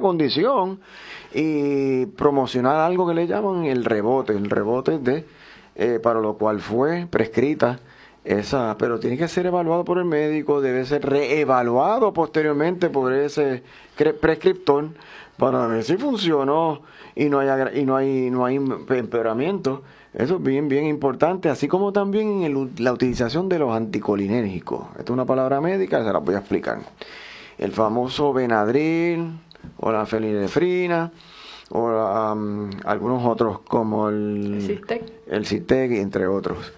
condición y promocionar algo que le llaman el rebote para lo cual fue prescrita esa, pero tiene que ser evaluado por el médico, debe ser reevaluado posteriormente por ese prescriptor para ver si funcionó y no hay empeoramiento. Eso es bien importante, así como también en la utilización de los anticolinérgicos. Esta es una palabra médica, se la voy a explicar. El famoso Benadryl o la felinefrina o algunos otros como el Zyrtec, entre otros.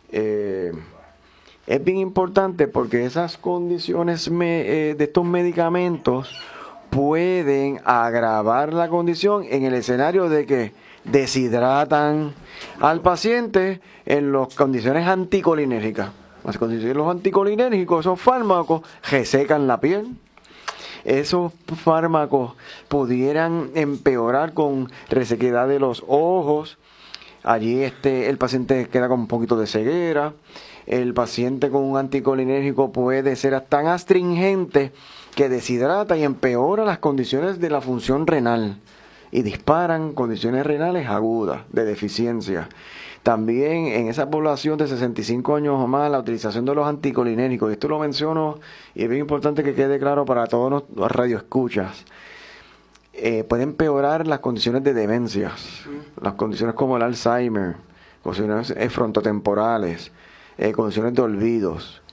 Es bien importante porque esas condiciones de estos medicamentos pueden agravar la condición en el escenario de que deshidratan al paciente en las condiciones anticolinérgicas. Las condiciones los anticolinérgicos, esos fármacos resecan la piel. Esos fármacos pudieran empeorar con resequedad de los ojos. Allí el paciente queda con un poquito de ceguera. El paciente con un anticolinérgico puede ser tan astringente que deshidrata y empeora las condiciones de la función renal y disparan condiciones renales agudas de deficiencia. También en esa población de 65 años o más, la utilización de los anticolinérgicos, y esto lo menciono y es bien importante que quede claro para todos los radioescuchas, puede empeorar las condiciones de demencias, las condiciones como el Alzheimer, condiciones frontotemporales, condiciones de olvidos,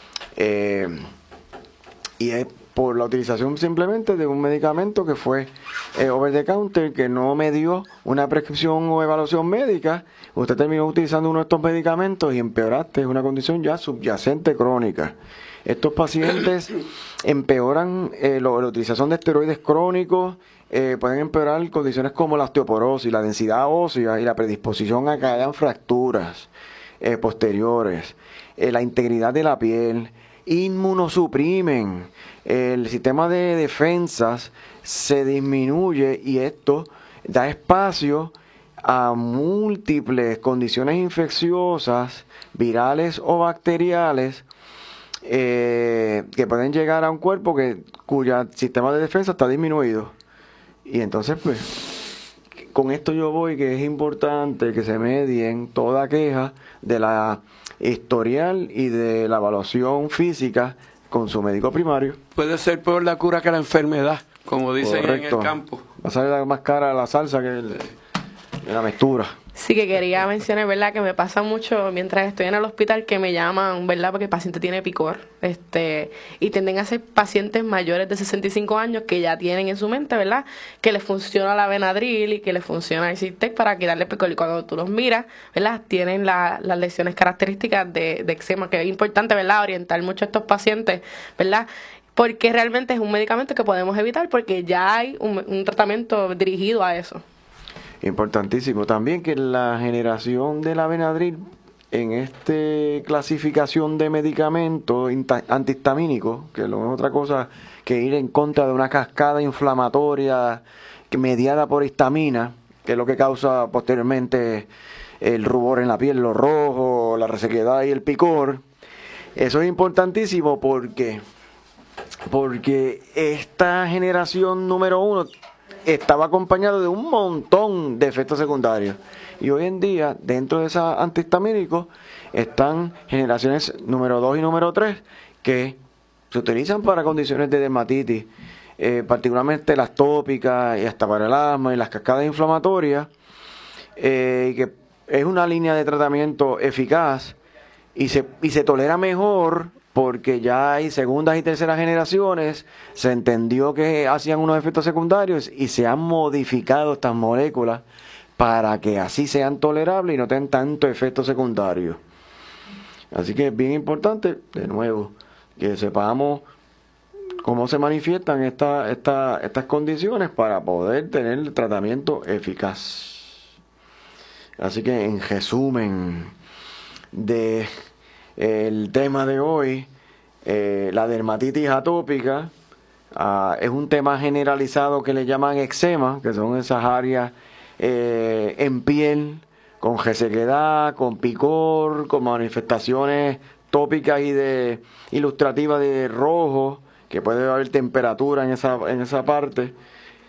y es por la utilización simplemente de un medicamento que fue over the counter, que no me dio una prescripción o evaluación médica. Usted terminó utilizando uno de estos medicamentos y empeoraste una condición ya subyacente crónica. Estos pacientes empeoran la utilización de esteroides crónicos, pueden empeorar condiciones como la osteoporosis, la densidad ósea y la predisposición a que hayan fracturas posteriores, la integridad de la piel, inmunosuprimen, el sistema de defensas se disminuye y esto da espacio a múltiples condiciones infecciosas, virales o bacteriales, que pueden llegar a un cuerpo cuyo sistema de defensa está disminuido. Y entonces, pues, con esto yo voy que es importante que se medien toda queja de la historial y de la evaluación física con su médico primario. Puede ser peor la cura que la enfermedad, como dicen. Correcto. En el campo. Va a salir más cara la salsa que la mezcla. Sí, que quería mencionar, ¿verdad? Que me pasa mucho mientras estoy en el hospital que me llaman, ¿verdad? Porque el paciente tiene picor, y tienden a ser pacientes mayores de 65 años que ya tienen en su mente, ¿verdad? Que les funciona la Benadryl y que les funciona el Zyrtec para quitarle picor. Y cuando tú los miras, ¿verdad? Tienen las lesiones características de eczema, que es importante, ¿verdad? Orientar mucho a estos pacientes, ¿verdad? Porque realmente es un medicamento que podemos evitar porque ya hay un tratamiento dirigido a eso. Importantísimo también que la generación de la Benadryl en esta clasificación de medicamentos antihistamínicos, que no es otra cosa que ir en contra de una cascada inflamatoria mediada por histamina, que es lo que causa posteriormente el rubor en la piel, los rojos, la resequedad y el picor. Eso es importantísimo porque esta generación número 1 estaba acompañado de un montón de efectos secundarios. Y hoy en día, dentro de esos antihistamínicos, están generaciones número 2 y número 3 que se utilizan para condiciones de dermatitis, particularmente las tópicas y hasta para el asma y las cascadas inflamatorias, y que es una línea de tratamiento eficaz y se tolera mejor porque ya hay segundas y terceras generaciones, se entendió que hacían unos efectos secundarios y se han modificado estas moléculas para que así sean tolerables y no tengan tanto efecto secundario. Así que es bien importante, de nuevo, que sepamos cómo se manifiestan estas condiciones para poder tener el tratamiento eficaz. Así que en resumen el tema de hoy, la dermatitis atópica, es un tema generalizado que le llaman eczema, que son esas áreas en piel con resequedad, con picor, con manifestaciones tópicas y ilustrativas de rojo, que puede haber temperatura en esa parte,